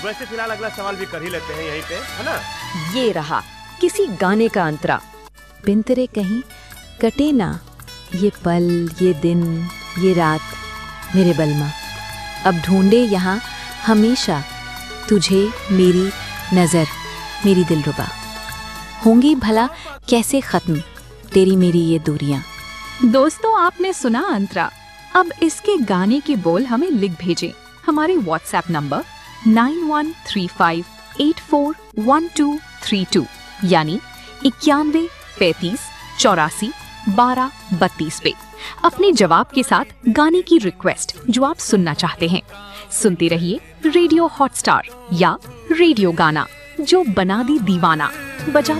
वैसे फिलहाल अगला सवाल भी कर ही लेते हैं यहीं पे, है ना? ये रहा किसी गाने का अंतरा। बिन तेरे कहीं कटे ना ये पल, ये दिन, ये रात, मेरे बलमा। अब ढूंढे यहाँ हमेशा तुझे मेरी नज़र, मेरी दिलरुबा। होंगी भला कैसे ख़त्म तेरी मेरी ये दूरियां। दोस्तों, आपने सुना अंतरा। अब इसके गाने के बोल हमें लिख भेजें हमारे व्हाट्सएप नंबर 9135841232 यानी 91 35 84 12 32 पे अपने जवाब के साथ गाने की रिक्वेस्ट जो आप सुनना चाहते हैं। सुनते रहिए रेडियो हॉटस्टार या रेडियो गाना, जो बना दी दीवाना। बजा